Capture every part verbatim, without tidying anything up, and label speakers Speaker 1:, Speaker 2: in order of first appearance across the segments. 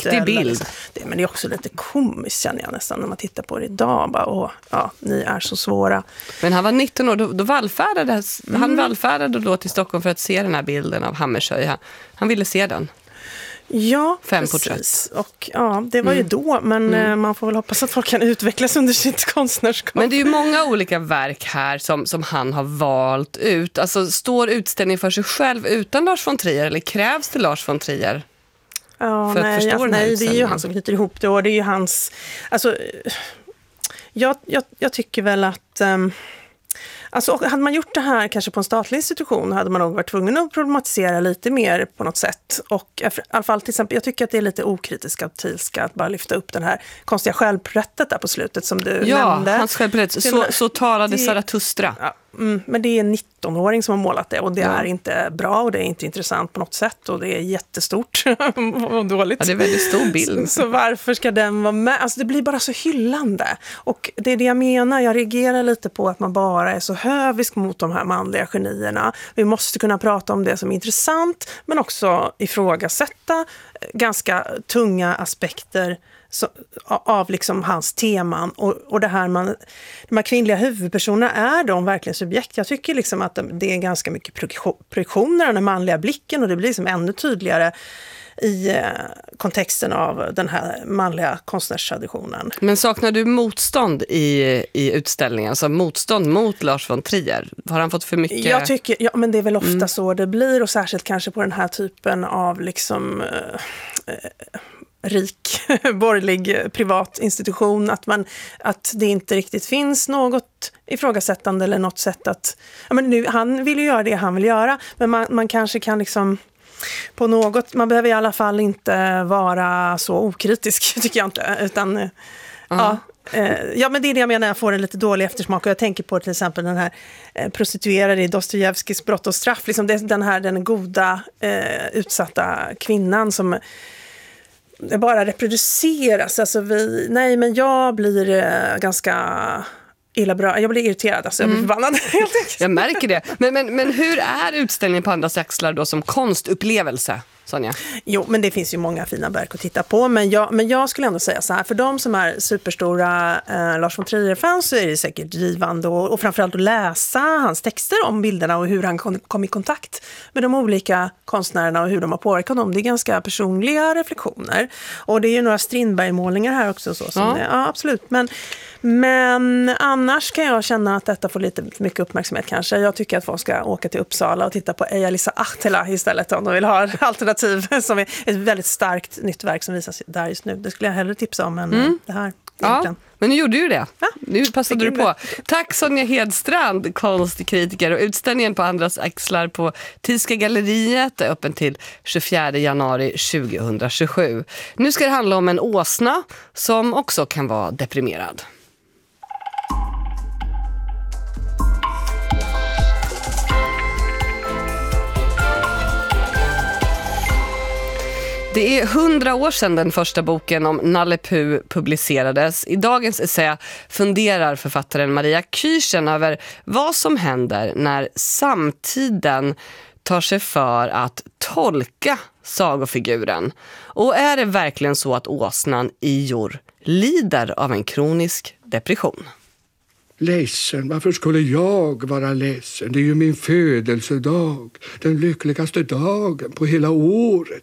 Speaker 1: Mäktig bild.
Speaker 2: Liksom. Det, men det är också lite komiskt känner jag nästan när man tittar på det idag. Bara, åh, ja, ni är så svåra.
Speaker 1: Men han var nitton år, då, då vallfärdade mm. han vallfärdade då till Stockholm för att se den här bilden av Hammershøi. Han, han ville se den.
Speaker 2: Ja,
Speaker 1: Fem
Speaker 2: precis.
Speaker 1: porträtt.
Speaker 2: Och ja, det var mm. ju då, men mm. man får väl hoppas att folk kan utvecklas under sitt konstnärskap.
Speaker 1: Men det är ju många olika verk här som, som han har valt ut. Alltså, står utställningen för sig själv utan Lars von Trier, eller krävs det Lars von Trier?
Speaker 2: Ja, för nej, att förstå alltså, nej det är ju han som knyter ihop det, och det är ju hans... Alltså, jag, jag, jag tycker väl att... Um, Alltså, hade man gjort det här kanske på en statlig institution hade man nog varit tvungen att problematisera lite mer på något sätt. Och i alla fall till exempel, jag tycker att det är lite okritiskt att Thielska att bara lyfta upp den här konstiga självporträttet där på slutet som du
Speaker 1: ja,
Speaker 2: nämnde.
Speaker 1: Ja, hans självporträtt. Så, så talade
Speaker 2: det,
Speaker 1: Zarathustra.
Speaker 2: Ja, mm, men det är en nittonåring som har målat det och det
Speaker 1: ja.
Speaker 2: är inte bra och det är inte intressant på något sätt och det är jättestort och dåligt.
Speaker 1: Ja, det är en väldigt stor bild.
Speaker 2: Så, så varför ska den vara med? Alltså det blir bara så hyllande. Och det är det jag menar, jag reagerar lite på att man bara är så hövisk mot de här manliga genierna. Vi måste kunna prata om det som är intressant men också ifrågasätta ganska tunga aspekter så, av liksom hans teman och, och det här man, de här kvinnliga huvudpersonerna, är de verkligen subjekt? Jag tycker liksom att det är ganska mycket projektioner av den manliga blicken och det blir liksom ännu tydligare i eh, kontexten av den här manliga konstnärstraditionen.
Speaker 1: Men saknar du motstånd i, i utställningen? Alltså motstånd mot Lars von Trier? Har han fått för mycket?
Speaker 2: Jag tycker, ja men det är väl ofta
Speaker 1: mm.
Speaker 2: så det blir och särskilt kanske på den här typen av liksom eh, eh, rik, borgerlig, privat institution att, man, att det inte riktigt finns något ifrågasättande eller något sätt att... Ja, men nu, han vill ju göra det han vill göra, men man, man kanske kan liksom på något... Man behöver i alla fall inte vara så okritisk, tycker jag inte, utan... Uh-huh. Ja, eh, ja, men det är det jag menar, jag får en lite dålig eftersmak och jag tänker på till exempel den här eh, prostituerade i Dostojevskijs Brott och straff, liksom det, den här den goda eh, utsatta kvinnan som det bara reproduceras. Alltså vi, nej, men jag blir eh, ganska illa bra. Jag blir irriterad, alltså jag blir mm. förbannad.
Speaker 1: Jag märker det. Men, men, men hur är utställningen på andras axlar då som konstupplevelse, Sonja?
Speaker 2: Jo, men det finns ju många fina verk att titta på. Men jag, men jag skulle ändå säga så här, för de som är superstora eh, Lars von Trier-fans så är det säkert drivande och, och framförallt att läsa hans texter om bilderna och hur han kom, kom i kontakt med de olika konstnärerna och hur de har påverkat dem. Det är ganska personliga reflektioner. Och det är ju några Strindberg-målningar här också. Så, som
Speaker 1: ja.
Speaker 2: Det, ja, absolut. Men, men annars kan jag känna att detta får lite mycket uppmärksamhet kanske. Jag tycker att folk ska åka till Uppsala och titta på Eija-Lisa Ahtela istället om de vill ha alternativ som är ett väldigt starkt nytt verk som visas där just nu. Det skulle jag hellre tipsa om än mm. det här.
Speaker 1: Ja, men nu gjorde du det.
Speaker 2: Ja,
Speaker 1: nu passade du på. Tack Sonja Hedstrand, konstkritiker, och utställningen på andras axlar på Thielska galleriet är öppen till tjugofjärde januari tjugohundratjugosju. Nu ska det handla om en åsna som också kan vara deprimerad. Det är hundra år sedan den första boken om Nalle Puh publicerades. I dagens essä funderar författaren Maria Kyrchen över vad som händer när samtiden tar sig för att tolka sagofiguren. Och är det verkligen så att åsnan Ior lider av en kronisk depression?
Speaker 3: Ledsen, varför skulle jag vara ledsen? Det är ju min födelsedag, den lyckligaste dagen på hela året.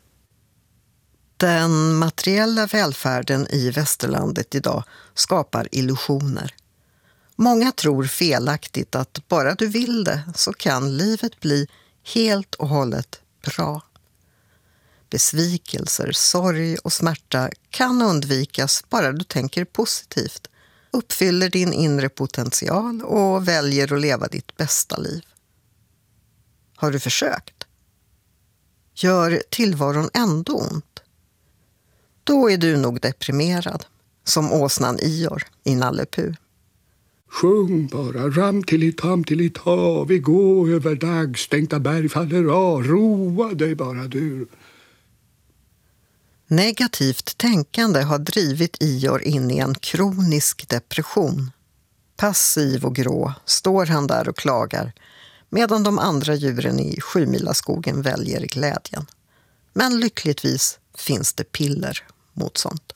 Speaker 4: Den materiella välfärden i västerlandet idag skapar illusioner. Många tror felaktigt att bara du vill det så kan livet bli helt och hållet bra. Besvikelser, sorg och smärta kan undvikas bara du tänker positivt, uppfyller din inre potential och väljer att leva ditt bästa liv. Har du försökt? Gör tillvaron ändå ont? Då är du nog deprimerad, som åsnan Ior i Nalle Puh.
Speaker 3: Sjung bara, ram till i tam till i ta, vi går över dagstänkta berg faller av, roa dig bara du.
Speaker 4: Negativt tänkande har drivit Ior in i en kronisk depression. Passiv och grå står han där och klagar, medan de andra djuren i Sjumilaskogen väljer glädjen. Men lyckligtvis finns det piller mot sånt.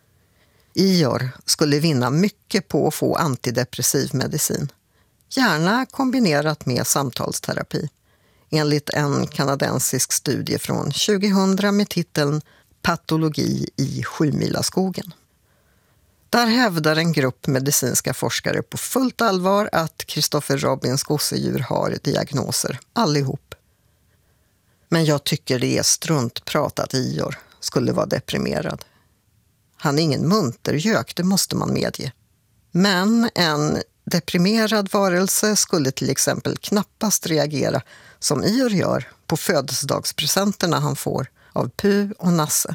Speaker 4: Ior skulle vinna mycket på att få antidepressiv medicin. Gärna kombinerat med samtalsterapi. Enligt en kanadensisk studie från tjugohundra med titeln Patologi i Sjumilaskogen. Där hävdar en grupp medicinska forskare på fullt allvar att Christopher Robins gosedjur har diagnoser, allihop. Men jag tycker det är struntprat att Ior skulle vara deprimerad. Han är ingen muntergök, det måste man medge. Men en deprimerad varelse skulle till exempel knappast reagera som Ior gör på födelsedagspresenterna han får av Pu och Nasse.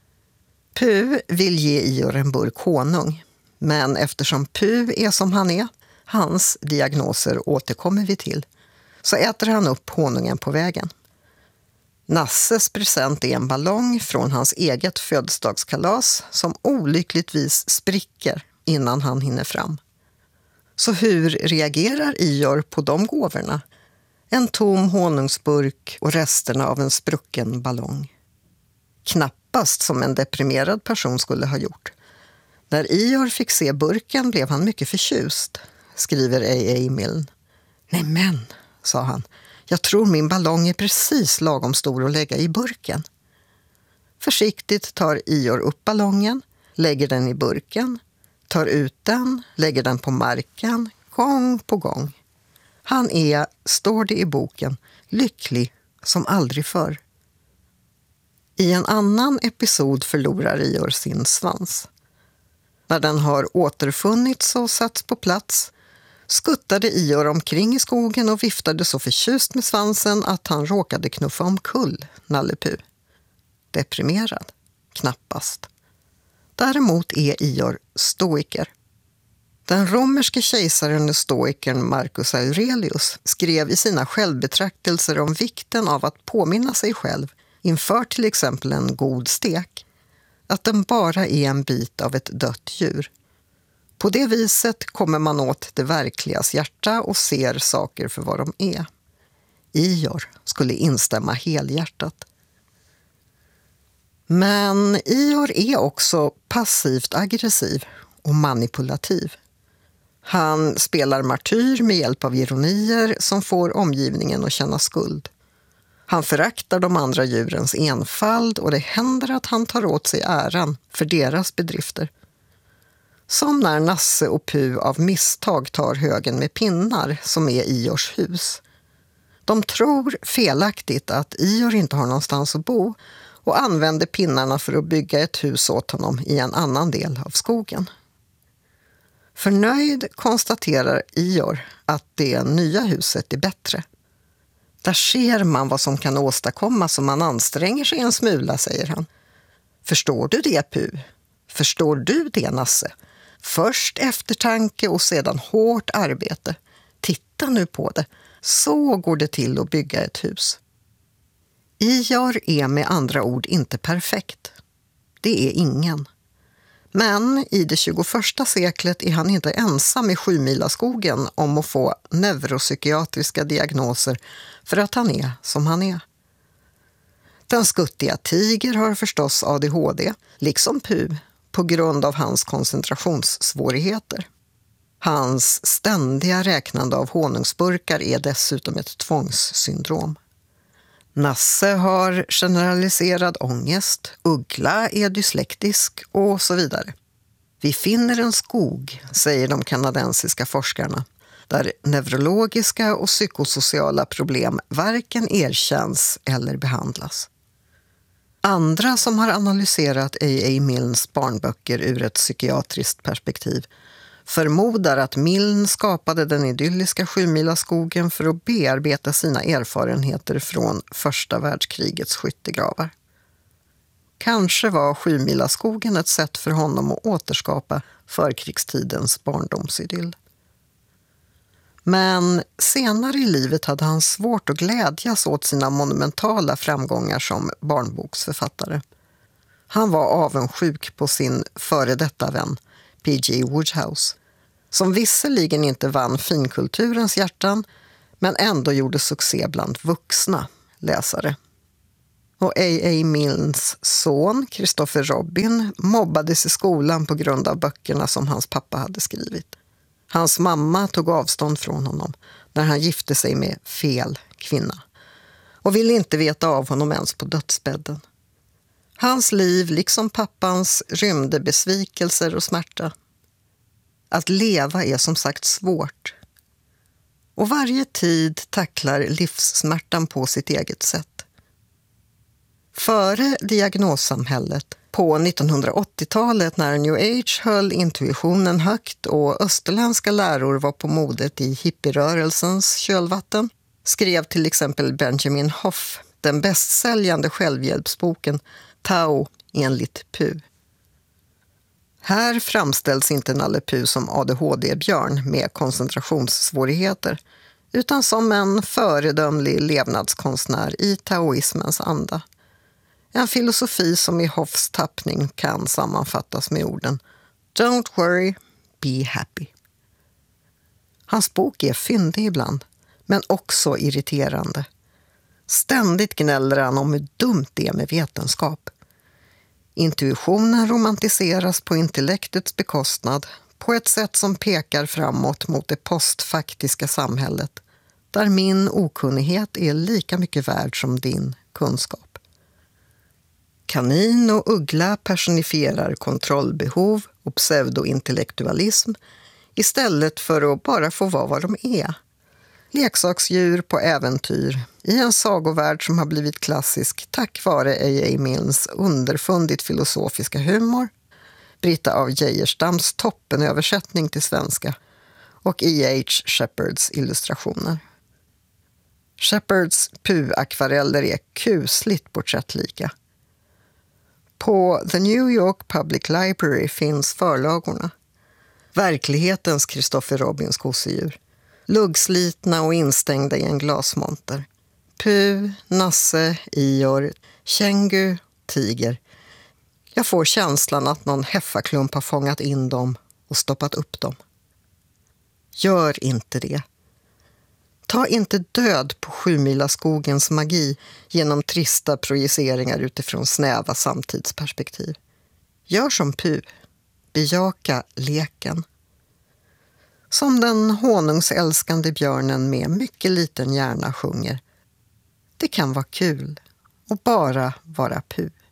Speaker 4: Pu vill ge Ior en burk honung, men eftersom Pu är som han är, hans diagnoser återkommer vi till, så äter han upp honungen på vägen. Nasses present är en ballong från hans eget födelsedagskalas som olyckligtvis spricker innan han hinner fram. Så hur reagerar Ior på de gåvorna? En tom honungsburk och resterna av en sprucken ballong. Knappast som en deprimerad person skulle ha gjort. När Ior fick se burken blev han mycket förtjust, skriver A A Milne. Nej men, sa han, jag tror min ballong är precis lagom stor att lägga i burken. Försiktigt tar Ior upp ballongen, lägger den i burken, tar ut den, lägger den på marken, gång på gång. Han är, står det i boken, lycklig som aldrig förr. I en annan episod förlorar Ior sin svans. När den har återfunnits och satts på plats skuttade Ior omkring i skogen och viftade så förtjust med svansen att han råkade knuffa omkull Nalle Puh. Deprimerad? Knappast. Däremot är Ior stoiker. Den romerske kejsaren och stoikern Marcus Aurelius skrev i sina självbetraktelser om vikten av att påminna sig själv inför till exempel en god stek att den bara är en bit av ett dött djur. På det viset kommer man åt det verkligas hjärta och ser saker för vad de är. Ior skulle instämma helhjärtat. Men Ior är också passivt aggressiv och manipulativ. Han spelar martyr med hjälp av ironier som får omgivningen att känna skuld. Han föraktar de andra djurens enfald och det händer att han tar åt sig äran för deras bedrifter. Som när Nasse och Pu av misstag tar högen med pinnar som är Iors hus. De tror felaktigt att Ior inte har någonstans att bo och använder pinnarna för att bygga ett hus åt honom i en annan del av skogen. Förnöjd konstaterar Ior att det nya huset är bättre. Där ser man vad som kan åstadkommas om man anstränger sig en smula, säger han. Förstår du det, Pu? Förstår du det, Nasse? Först eftertanke och sedan hårt arbete. Titta nu på det. Så går det till att bygga ett hus. Ior är med andra ord inte perfekt. Det är ingen. Men i det tjugoförsta seklet är han inte ensam i Sjumilaskogen om att få neuropsykiatriska diagnoser för att han är som han är. Den skuttiga tiger har förstås A D H D, liksom Pu, på grund av hans koncentrationssvårigheter. Hans ständiga räknande av honungsburkar är dessutom ett tvångssyndrom. Nasse har generaliserad ångest, Uggla är dyslektisk och så vidare. Vi finner en skog, säger de kanadensiska forskarna, där neurologiska och psykosociala problem varken erkänns eller behandlas. Andra som har analyserat A A Milnes barnböcker ur ett psykiatriskt perspektiv förmodar att Milne skapade den idylliska Sjumilaskogen för att bearbeta sina erfarenheter från första världskrigets skyttegravar. Kanske var Sjumilaskogen ett sätt för honom att återskapa förkrigstidens barndomsidyll. Men senare i livet hade han svårt att glädjas åt sina monumentala framgångar som barnboksförfattare. Han var avundsjuk på sin före detta vän P G Wodehouse, som visserligen inte vann finkulturens hjärtan men ändå gjorde succé bland vuxna läsare. Och A A Milnes son, Christopher Robin, mobbades i skolan på grund av böckerna som hans pappa hade skrivit. Hans mamma tog avstånd från honom när han gifte sig med fel kvinna och ville inte veta av honom ens på dödsbädden. Hans liv, liksom pappans, rymde besvikelser och smärta. Att leva är som sagt svårt. Och varje tid tacklar livssmärtan på sitt eget sätt. Före diagnossamhället, på nittonhundraåttiotalet när New Age höll intuitionen högt och österländska läror var på modet i hippierörelsens kölvatten, skrev till exempel Benjamin Hoff den bästsäljande självhjälpsboken Tao enligt Pu. Här framställs inte Nalle Puh som A D H D-björn med koncentrationssvårigheter utan som en föredömlig levnadskonstnär i taoismens anda. En filosofi som i Hoffs tappning kan sammanfattas med orden Don't worry, be happy. Hans bok är fyndig ibland, men också irriterande. Ständigt gnäller han om hur dumt det är med vetenskap. Intuitionen romantiseras på intellektets bekostnad på ett sätt som pekar framåt mot det postfaktiska samhället, där min okunnighet är lika mycket värd som din kunskap. Kanin och uggla personifierar kontrollbehov och pseudointellektualism istället för att bara få vara vad de är. Leksaksdjur på äventyr i en sagovärld som har blivit klassisk tack vare A A Milnes underfundigt filosofiska humor, Britta av Geijerstams toppenöversättning till svenska och E H Shepherds illustrationer. Shepherds Puh-akvareller är kusligt porträttlika. På The New York Public Library finns förlagorna. Verklighetens Christopher Robins gosedjur. Luggslitna och instängda i en glasmonter. Puh, Nasse, Ior, Kängu, Tiger. Jag får känslan att någon heffaklump har fångat in dem och stoppat upp dem. Gör inte det. Ta inte död på Sjumilaskogens magi genom trista projiceringar utifrån snäva samtidsperspektiv. Gör som Puh. Bejaka leken. Som den honungsälskande björnen med mycket liten hjärna sjunger. Det kan vara kul och bara vara Puh.